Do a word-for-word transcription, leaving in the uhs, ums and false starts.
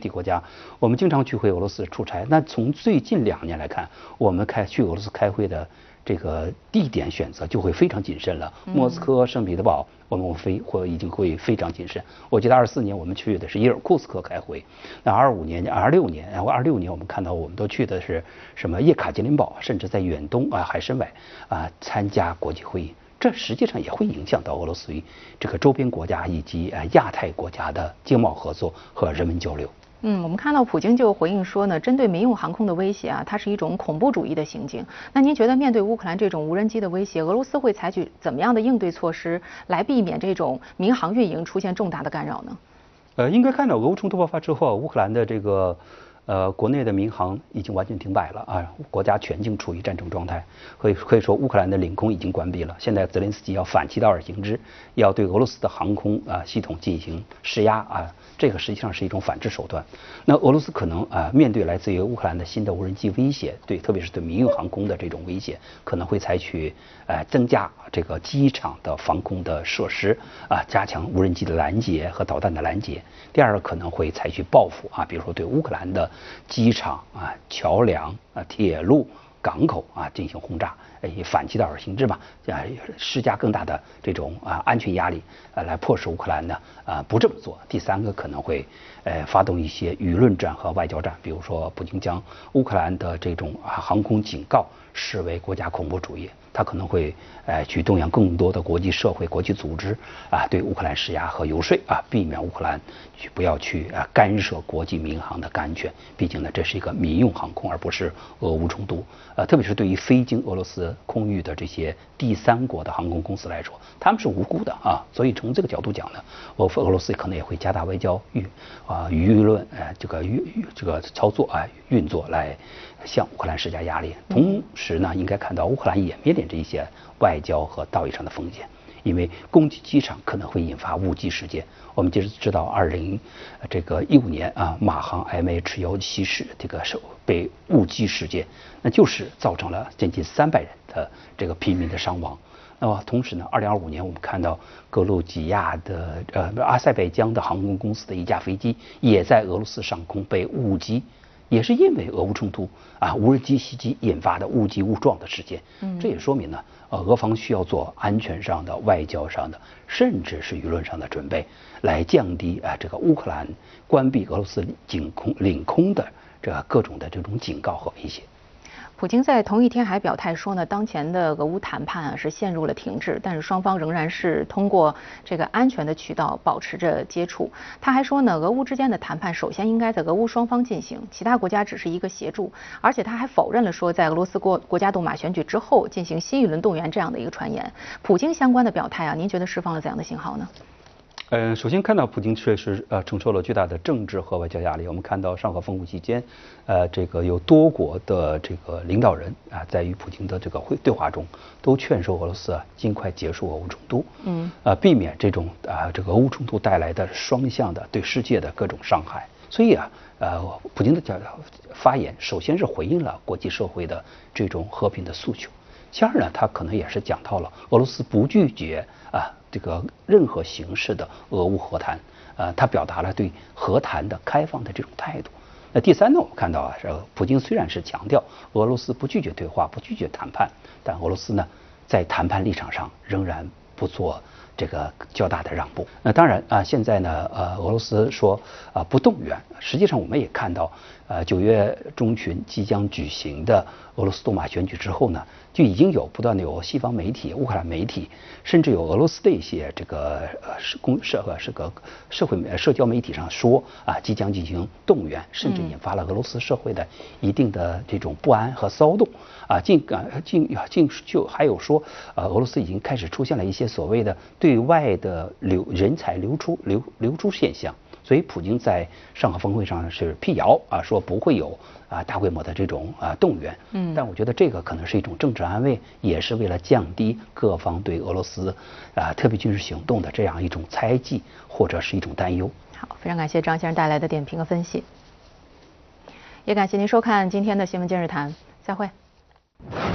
体国家，我们经常去回俄罗斯出差。那从最近两年来看，我们开去俄罗斯开会的这个地点选择就会非常谨慎了。莫斯科、圣彼得堡，我们飞或已经会非常谨慎。我记得二四年我们去的是伊尔库斯克开会，那二五年、二六年，然后二六年我们看到我们都去的是什么叶卡捷琳堡，甚至在远东啊海参崴啊参加国际会议。这实际上也会影响到俄罗斯与这个周边国家以及呃亚太国家的经贸合作和人文交流。 嗯，我们看到普京就回应说呢，针对民用航空的威胁啊，它是一种恐怖主义的行径。那您觉得面对乌克兰这种无人机的威胁，俄罗斯会采取怎么样的应对措施来避免这种民航运营出现重大的干扰呢？ 呃，应该看到俄乌冲突爆发之后，乌克兰的这个呃国内的民航已经完全停摆了啊，国家全境处于战争状态，可以可以说乌克兰的领空已经关闭了。现在泽连斯基要反其道而行之，要对俄罗斯的航空啊系统进行施压啊。这个实际上是一种反制手段。那俄罗斯可能啊，面对来自于乌克兰的新的无人机威胁，对，特别是对民用航空的这种威胁，可能会采取呃增加这个机场的防空的设施啊，加强无人机的拦截和导弹的拦截。第二个可能会采取报复啊，比如说对乌克兰的机场啊、桥梁啊、铁路、港口啊进行轰炸，以反其道而行之吧，啊，施加更大的这种啊安全压力，啊，来迫使乌克兰呢啊不这么做。第三个可能会呃发动一些舆论战和外交战，比如说普京将乌克兰的这种啊航空警告视为国家恐怖主义，他可能会呃去动员更多的国际社会、国际组织啊对乌克兰施压和游说啊，避免乌克兰去不要去啊干涉国际民航的安全。毕竟呢，这是一个民用航空，而不是俄乌冲突。呃，特别是对于非经俄罗斯空域的这些第三国的航空公司来说，他们是无辜的啊。所以从这个角度讲呢，俄俄罗斯可能也会加大外交舆啊舆论呃这个舆这个操作啊运作来向乌克兰施加压力。同时呢，应该看到乌克兰也面临着一些外交和道义上的风险。因为攻击机场可能会引发误击事件。我们就是知道，二零这个一五年啊，马航 M H 幺七式这个手被误击事件，那就是造成了将近三百人的这个平民的伤亡。那么同时呢，二零二五年我们看到格鲁吉亚的呃阿塞拜疆的航空公司的一架飞机也在俄罗斯上空被误击。也是因为俄乌冲突啊，无人机袭击引发的误击误撞的事件，嗯，这也说明呢，呃，俄方需要做安全上的、外交上的，甚至是舆论上的准备，来降低啊这个乌克兰关闭俄罗斯领空领空的这个各种的这种警告和威胁。 普京在同一天还表态说呢，当前的俄乌谈判啊是陷入了停滞，但是双方仍然是通过这个安全的渠道保持着接触。他还说呢，俄乌之间的谈判首先应该在俄乌双方进行，其他国家只是一个协助。而且他还否认了说在俄罗斯国国家杜马选举之后进行新一轮动员这样的一个传言。普京相关的表态啊，您觉得释放了怎样的信号呢？ 嗯、呃，首先看到普京确实呃承受了巨大的政治和外交压力。我们看到上合峰会期间，呃，这个有多国的这个领导人啊，在与普京的这个会对话中，都劝说俄罗斯啊尽快结束俄乌冲突，嗯，呃，避免这种啊这个俄乌冲突带来的双向的对世界的各种伤害。所以啊，呃，普京的讲发言首先是回应了国际社会的这种和平的诉求。其二呢，他可能也是讲到了俄罗斯不拒绝啊这个任何形式的俄乌和谈，呃，他表达了对和谈的开放的这种态度。那第三呢，我们看到啊，这个普京虽然是强调俄罗斯不拒绝对话、不拒绝谈判，但俄罗斯呢在谈判立场上仍然不做这个较大的让步。那当然啊，现在呢，呃，俄罗斯说啊不动员，实际上我们也看到，呃，九月中旬即将举行的俄罗斯杜马选举之后呢，就已经有不断的有西方媒体、乌克兰媒体，甚至有俄罗斯的一些这个呃是公社呃是个社会社交媒体上说啊，即将进行动员，甚至引发了俄罗斯社会的一定的这种不安和骚动啊，竟啊竟竟就还有说，呃，俄罗斯已经开始出现了一些所谓的对外的流人才流出流流出现象。所以普京在上合峰会上是辟谣啊，说不会有啊大规模的这种啊动员。嗯，但我觉得这个可能是一种政治安慰，也是为了降低各方对俄罗斯啊特别军事行动的这样一种猜忌或者是一种担忧。 好，非常感谢张先生带来的点评和分析，也感谢您收看今天的新闻今日谈，再会。